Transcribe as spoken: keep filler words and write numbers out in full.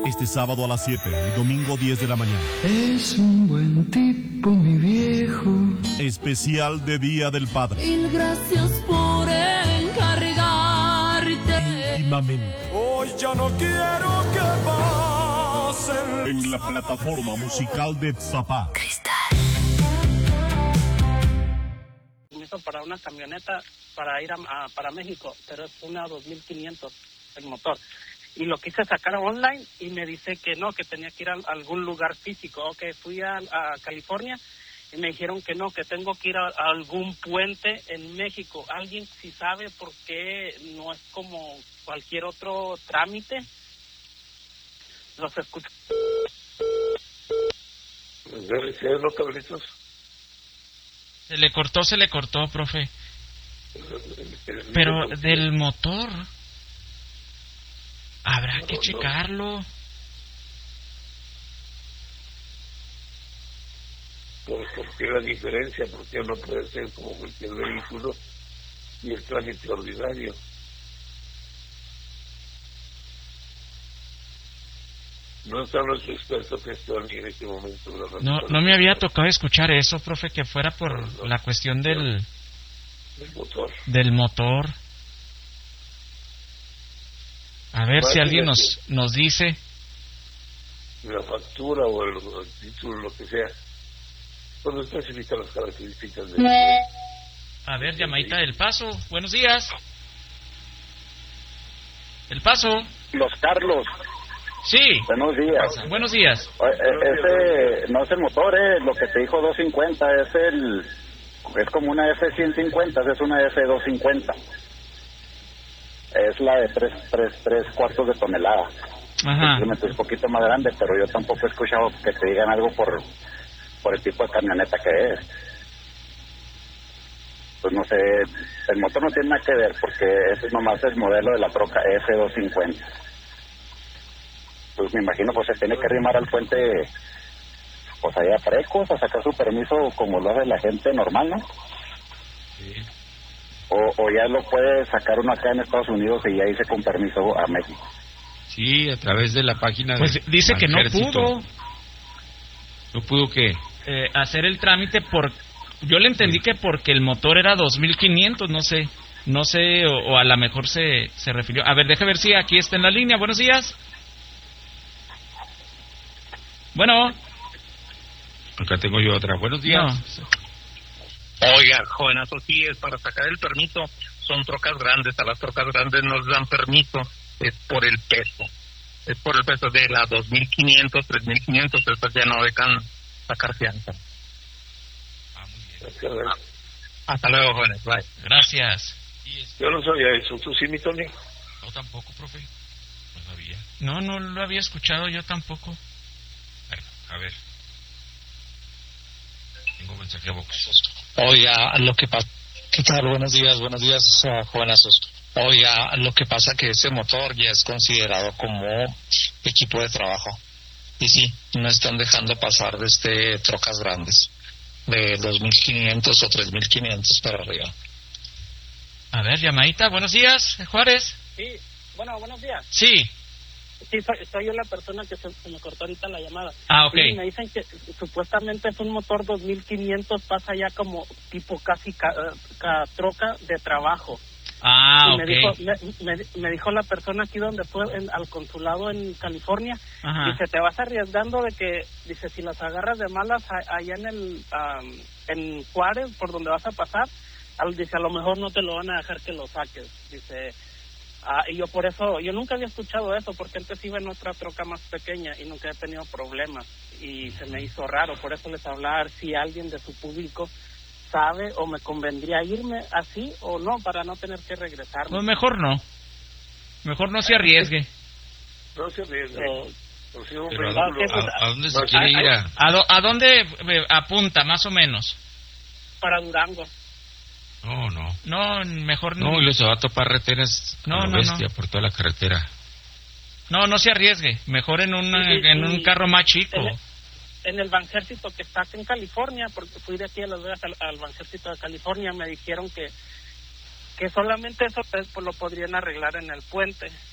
Este sábado a las siete y domingo diez de la mañana. Es un buen tipo, mi viejo. Especial de Día del Padre. Mil gracias por encargarte. Íntimamente. Hoy ya no quiero que pasen. En la plataforma musical de Zapá. Cristal. Para una camioneta para ir a, a, para México, pero es una dos mil quinientos el motor. Y lo quise sacar online y me dice que no, que tenía que ir a algún lugar físico. Ok, fui a, a California y me dijeron que no, que tengo que ir a, a algún puente en México. ¿Alguien si sabe por qué no es como cualquier otro trámite? Los escucho. los cabritos. Se le cortó, se le cortó, profe. Pero del motor habrá que checarlo. ¿Por, ¿Por qué la diferencia? Porque no puede ser como cualquier vehículo y el trámite ordinario. No está nuestro experto que está en este momento. No, no me había tocado escuchar eso, profe, que fuera por no, no, la cuestión del, del motor. Del motor. A ver si alguien nos nos dice. La factura o el, el título, lo que sea. Cuando especifica las características de... A ver, llamadita del Paso. Buenos días. El Paso. Los Carlos. Sí. Buenos días. Buenos días. Ese no es el motor, eh, lo que te dijo doscientos cincuenta, es el es como una F ciento cincuenta, es una F doscientos cincuenta. Es la de tres, tres, tres cuartos de tonelada. Ajá. Es un poquito más grande, pero yo tampoco he escuchado que te digan algo por por el tipo de camioneta que es. Pues no sé, el motor no tiene nada que ver, porque ese es nomás el modelo de la troca F doscientos cincuenta. Pues me imagino pues se tiene que arrimar al puente pues allá a Precos a sacar su permiso como lo hace la gente normal, ¿no? Sí. O, o ya lo puede sacar uno acá en Estados Unidos y ya hice con permiso a México. Sí, a través de la página pues de dice que no ejército. pudo. ¿No pudo qué? Eh, hacer el trámite por... Yo le entendí que porque el motor era dos mil quinientos, no sé. No sé, o, o a lo mejor se, se refirió. A ver, deje ver si aquí está en la línea. Buenos días. Bueno. Acá tengo yo otra. Buenos días. No. Oiga, jovenazo, sí, es para sacar el permiso. Son trocas grandes. A las trocas grandes nos dan permiso. Es por el peso. Es por el peso de las dos mil quinientos, tres mil quinientos. Estas ya no dejan sacar fianza. Ah, muy bien. Ah, hasta luego, jóvenes. Bye. Gracias. Yo no sabía eso. ¿Tú sí, mi Tony? No, tampoco, profe. No sabía. No, no lo había escuchado yo tampoco. Bueno, a ver. Tengo mensaje a Vox. Oiga, lo que pasa... ¿Qué tal? Buenos días, buenos días, uh, jovenazos. Oiga, lo que pasa que ese motor ya es considerado como equipo de trabajo. Y sí, no están dejando pasar desde trocas grandes, de dos mil quinientos o tres mil quinientos para arriba. A ver, llamadita, buenos días, Juárez. Sí, bueno, buenos días. Sí. Sí, soy, soy yo la persona que se, se me cortó ahorita la llamada. Ah, ok. Sí, me dicen que supuestamente es un motor dos mil quinientos, pasa ya como tipo casi ca, ca, troca de trabajo. Ah, y ok. Me dijo, me, me, me dijo la persona aquí donde fue en, al consulado en California, Ajá. dice, te vas arriesgando de que, dice, si las agarras de malas a, allá en el um, en Juárez, por donde vas a pasar, al, dice, a lo mejor no te lo van a dejar que lo saques. Dice... Ah, y yo por eso, yo nunca había escuchado eso, porque antes iba en otra troca más pequeña y nunca he tenido problemas, y se me hizo raro, por eso les hablaba si alguien de su público sabe o me convendría irme así o no, para no tener que regresar. Pues mejor no, mejor no se arriesgue. No se arriesgue. Eh, Pero, Pero ¿a, a, ¿A dónde se quiere ir? A, ¿A, do, ¿A dónde apunta, más o menos? Para Durango. No, no. No, mejor no. No, y se va a topar retenes no, a lo no, bestia no. por toda la carretera. No, no se arriesgue. Mejor en, una, sí, sí, en un sí. carro más chico. En el, en el Banjército que está aquí en California, porque fui de aquí a Las Vegas al, al Banjército de California, me dijeron que que solamente eso pues, lo podrían arreglar en el puente.